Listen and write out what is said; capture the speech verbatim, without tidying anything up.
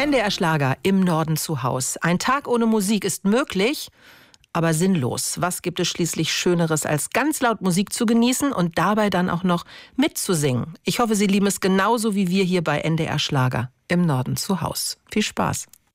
N D R Schlager im Norden zu Haus. Ein Tag ohne Musik ist möglich, aber sinnlos. Was gibt es schließlich Schöneres, als ganz laut Musik zu genießen und dabei dann auch noch mitzusingen? Ich hoffe, Sie lieben es genauso wie wir hier bei N D R Schlager im Norden zu Haus. Viel Spaß.